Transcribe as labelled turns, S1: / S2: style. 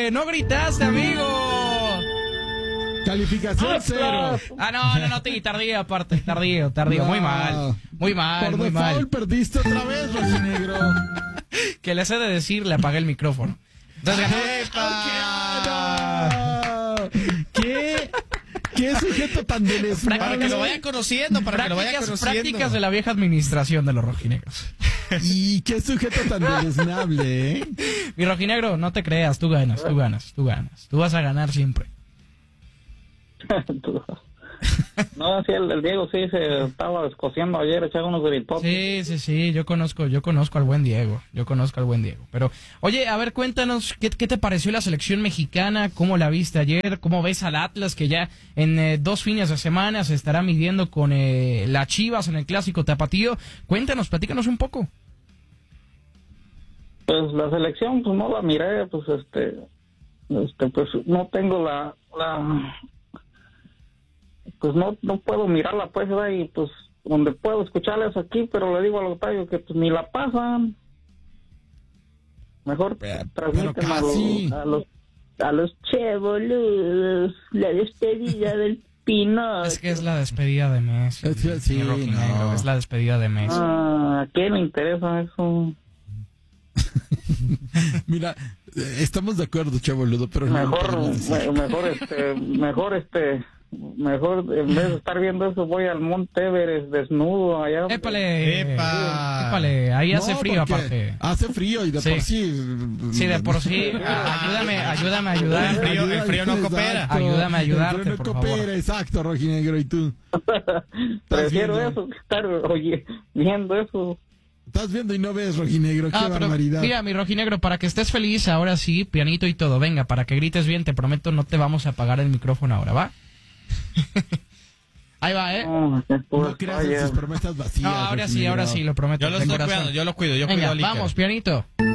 S1: No gritaste, amigo.
S2: Calificación 0.
S1: No, tardío aparte, tardío. Muy mal.
S2: Por default perdiste otra vez, rojinegro.
S1: Que le hace de decir, le apagué el micrófono. Entonces
S2: ¿Qué sujeto tan deleznable?
S3: Para que lo vaya conociendo,
S1: Prácticas de la vieja administración de los rojinegros.
S2: Y qué sujeto tan deleznable, ¿eh?
S1: Mi rojinegro, no te creas, tú ganas. Tú vas a ganar siempre.
S4: No, sí, el Diego sí se estaba descosiendo ayer, echaba unos gritotes.
S1: Sí, yo conozco al buen Diego. Pero, oye, a ver, cuéntanos, ¿qué te pareció la selección mexicana? ¿Cómo la viste ayer? ¿Cómo ves al Atlas que ya en 2 fines de semana se estará midiendo con la Chivas en el Clásico Tapatío? Cuéntanos, platícanos un poco.
S4: Pues la selección, pues no la miré, pues pues no tengo pues no puedo mirarla, pues, ¿verdad? Y pues donde puedo escucharlas aquí, pero le digo al Octavio que pues ni la pasan. Mejor transmiten a los cheboludos la despedida del Pino.
S1: Es que es la despedida de Messi.
S2: Sí, no.
S1: Es la despedida de Messi.
S4: ¿A quién le interesa eso?
S2: Mira, estamos de acuerdo, cheboludo, pero mejor en vez de estar viendo eso voy al Monte Everest desnudo allá.
S1: Épale, ahí hace frío aparte.
S2: Hace frío y de por sí.
S1: Sí, de por sí. Ayúdame a ayudar.
S3: El frío no coopera.
S1: Ayúdame a ayudarte,
S2: no
S1: por
S2: coopera,
S1: favor.
S2: exacto, rojinegro, ¿y tú?
S4: Prefiero eso que estar viendo eso.
S2: Estás viendo y no ves, rojinegro, qué barbaridad.
S1: Mira, mi rojinegro, para que estés feliz, ahora sí, pianito y todo, venga, para que grites bien, te prometo, no te vamos a apagar el micrófono ahora, ¿va? Ahí va, ¿eh?
S2: No creas en sus promesas vacías.
S1: No, ahora sí, lo prometo.
S3: Yo lo estoy cuidando, yo lo cuido.
S1: Venga, vamos, pianito.